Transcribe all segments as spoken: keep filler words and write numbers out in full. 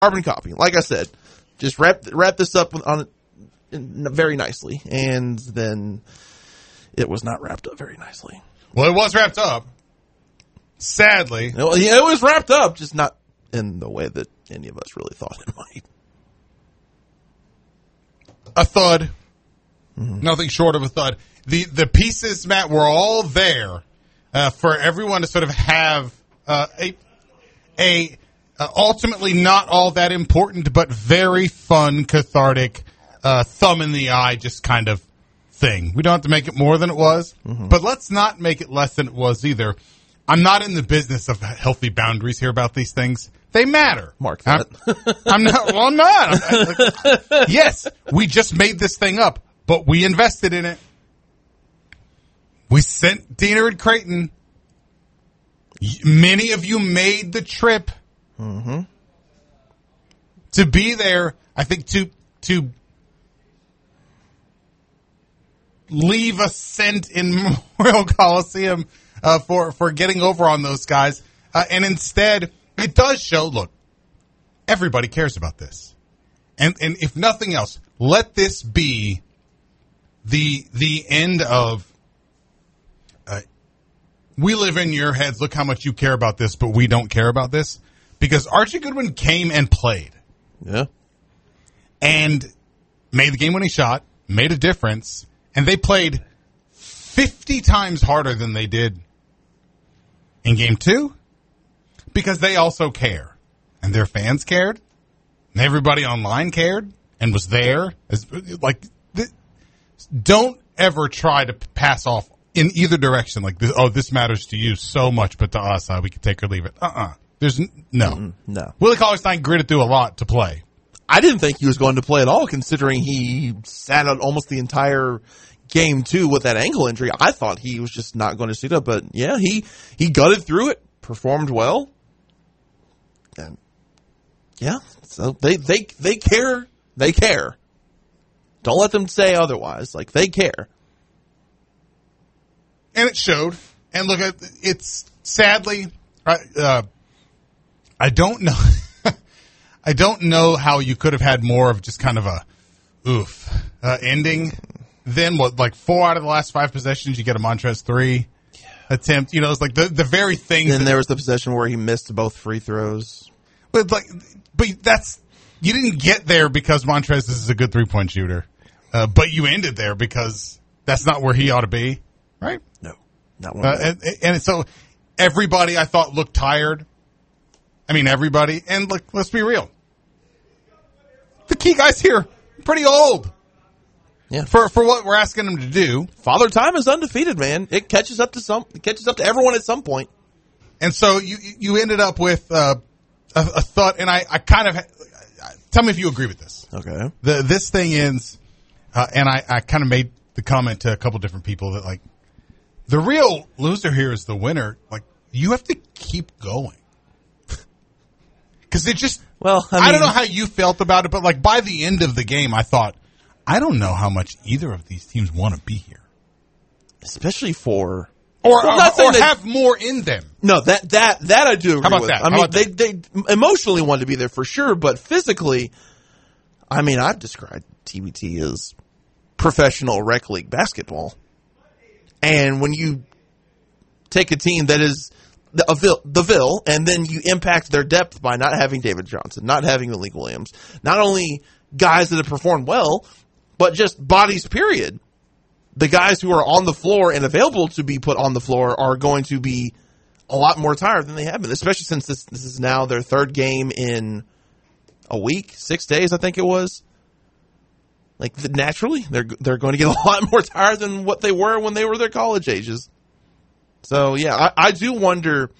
carbon copy. Like I said, just wrap wrap this up on very nicely, and then it was not wrapped up very nicely. Well, it was wrapped up. Sadly, Well, yeah, it was wrapped up, just not in the way that any of us really thought it might. a thud. Mm-hmm. Nothing short of a thud. The the pieces, Matt, were all there uh, for everyone to sort of have uh, a a uh, ultimately not all that important, but very fun, cathartic, uh, thumb in the eye, just kind of thing. We don't have to make it more than it was, mm-hmm. but let's not make it less than it was either. I'm not in the business of healthy boundaries here about these things. They matter. Mark that. I'm, I'm not. Well, I'm not. I'm, like, yes, we just made this thing up, but we invested in it. We sent Diener and Creighton. Many of you made the trip mm-hmm. to be there. I think to to leave a cent in Memorial Coliseum uh, for for getting over on those guys, uh, and instead. It does show, look, everybody cares about this. And and if nothing else, let this be the the end of, uh, we live in your heads, look how much you care about this, but we don't care about this. Because Archie Goodwin came and played. Yeah. And made the game-winning shot, made a difference, and they played fifty times harder than they did in game two. Because they also care. And their fans cared. And everybody online cared. And was there. As, like, th- don't ever try to pass off in either direction. Like, this, oh, this matters to you so much, but to us, uh, we can take or leave it. Uh-uh. There's, n- no. Mm-mm, no. Willie Cauley-Stein gritted through a lot to play. I didn't think he was going to play at all, considering he sat out almost the entire game two with that ankle injury. I thought he was just not going to suit up. But, yeah, he, he gutted through it. Performed well. And yeah, so they, they, they care. They care. Don't let them say otherwise. Like, they care. And it showed. And look, at it's sadly, uh, I don't know. I don't know how you could have had more of just kind of a oof uh, ending. Then what, like four out of the last five possessions, you get a Montrez three. Attempt, you know, it's like the the very thing. Then there was the possession where he missed both free throws. But like, but that's you didn't get there because Montrez is a good three point shooter, uh, but you ended there because that's not where he ought to be, right? No, not one. Uh, and, and so everybody I thought looked tired. I mean, everybody, and look, let's be real. The key guys here, pretty old. Yeah. For for what we're asking them to do. Father Time is undefeated, man. It catches up to some it catches up to everyone at some point. And so you you ended up with uh, a, a thought, and I, I kind of tell me if you agree with this. Okay. The this thing ends, uh, and I, I kind of made the comment to a couple different people that like the real loser here is the winner. Like you have to keep going because it just. Well, I, mean, I don't know how you felt about it, but like by the end of the game, I thought. I don't know how much either of these teams want to be here. Especially for... Or, well, or, or have more in them. No, that that that I do agree How about with. that? I How mean, about they, that? they emotionally want to be there for sure, but physically, I mean, I've described T B T as professional rec league basketball. And when you take a team that is the, a Ville, the Ville, and then you impact their depth by not having David Johnson, not having Malik Williams, not only guys that have performed well, but just bodies, period. The guys who are on the floor and available to be put on the floor are going to be a lot more tired than they have been, especially since this this is now their third game in a week, six days, I think it was. Like, naturally, they're they're going to get a lot more tired than what they were when they were their college ages. So, yeah, I, I do wonder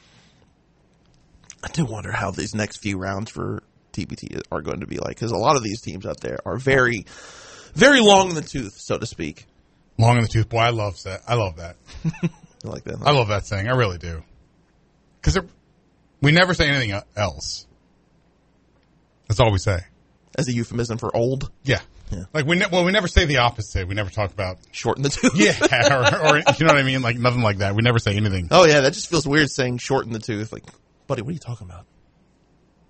I do wonder how these next few rounds for T B T are going to be like, because a lot of these teams out there are very... Very long in the tooth, so to speak. Long in the tooth, boy. I love that. I love that. I like that. Huh? I love that saying. I really do. Because we never say anything else. That's all we say. As a euphemism for old. Yeah. yeah. Like we ne- well, we never say the opposite. We never talk about short in the tooth. Yeah, or, or you know what I mean. Like nothing like that. We never say anything. Oh yeah, that just feels weird saying short in the tooth. Like, buddy, what are you talking about?